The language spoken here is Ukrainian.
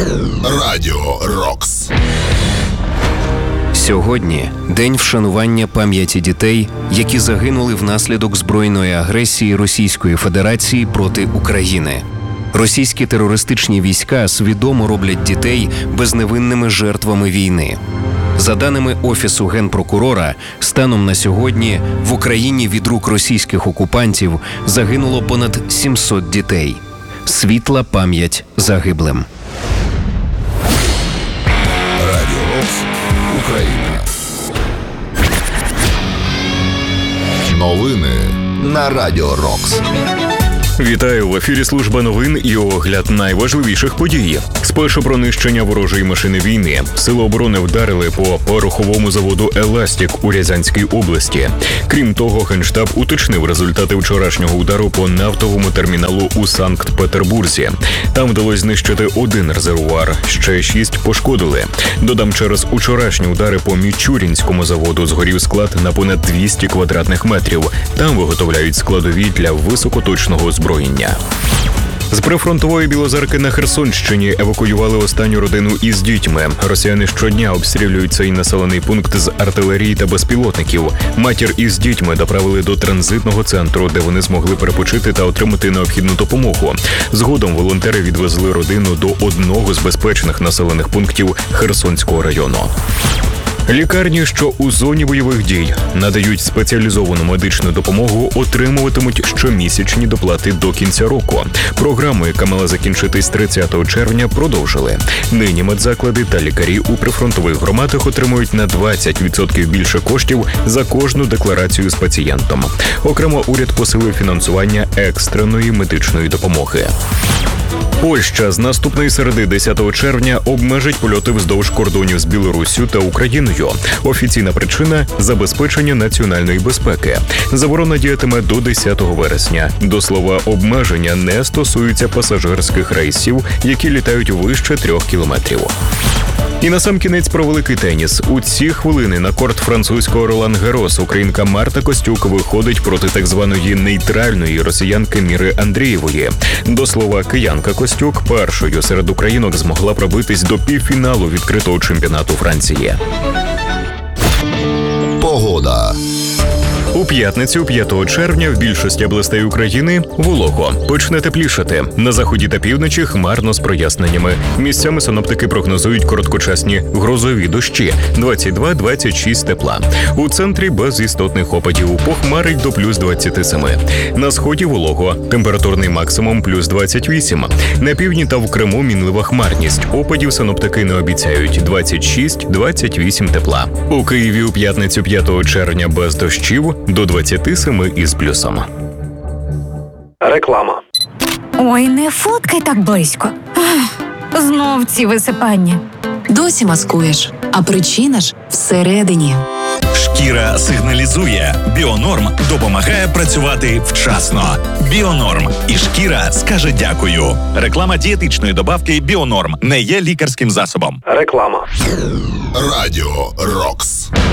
Радіо Рокс. Сьогодні день вшанування пам'яті дітей, які загинули внаслідок збройної агресії Російської Федерації проти України. Російські терористичні війська свідомо роблять дітей безневинними жертвами війни. За даними Офісу Генпрокурора, станом на сьогодні в Україні від рук російських окупантів загинуло понад 700 дітей. Світла пам'ять загиблим. Радіо Рокс. Україна. Новини на Радіо Рокс. Вітаю, в ефірі служба новин і огляд найважливіших подій. Спершу про нищення ворожої машини війни. Сили оборони вдарили по пороховому заводу «Еластік» у Рязанській області. Крім того, Генштаб уточнив результати вчорашнього удару по нафтовому терміналу у Санкт-Петербурзі. Там вдалося знищити 1 резервуар, ще 6 пошкодили. Додам, через учорашні удари по Мічурінському заводу згорів склад на понад 200 квадратних метрів. Там виготовляють складові для високоточного озброєння. З прифронтової Білозерки на Херсонщині евакуювали останню родину із дітьми. Росіяни щодня обстрілюють цей населений пункт з артилерії та безпілотників. Матір із дітьми доправили до транзитного центру, де вони змогли перепочити та отримати необхідну допомогу. Згодом волонтери відвезли родину до одного з безпечних населених пунктів Херсонського району. Лікарні, що у зоні бойових дій надають спеціалізовану медичну допомогу, отримуватимуть щомісячні доплати до кінця року. Програму, яка мала закінчитись 30 червня, продовжили. Нині медзаклади та лікарі у прифронтових громадах отримують на 20% більше коштів за кожну декларацію з пацієнтом. Окремо уряд посилив фінансування екстреної медичної допомоги. Польща з наступної середи 10 червня обмежить польоти вздовж кордонів з Білоруссю та Україною. Офіційна причина – забезпечення національної безпеки. Заборона діятиме до 10 вересня. До слова, обмеження не стосуються пасажирських рейсів, які літають вище 3 кілометрів. І насамкінець про великий теніс. У ці хвилини на корт французького Ролан Гарос українка Марта Костюк виходить проти так званої нейтральної росіянки Міри Андрієвої. До слова, киянка Костюк першою серед українок змогла пробитись до півфіналу відкритого чемпіонату Франції. Погода. У п'ятницю, 5 червня, в більшості областей України волого. Почне теплішати. На заході та півночі хмарно з проясненнями. Місцями синоптики прогнозують короткочасні грозові дощі – 22-26 тепла. У центрі без істотних опадів, похмарить до плюс 27. На сході волого. Температурний максимум плюс 28. На півдні та в Криму мінлива хмарність. Опадів синоптики не обіцяють – 26-28 тепла. У Києві у п'ятницю, 5 червня, без дощів – до 27 із плюсом. Реклама. Ой, не фоткай так близько. Знов ці висипання. Досі маскуєш, а причина ж всередині. Шкіра сигналізує. Біонорм допомагає працювати вчасно. Біонорм. І шкіра скаже дякую. Реклама дієтичної добавки Біонорм не є лікарським засобом. Реклама. Радіо Рокс.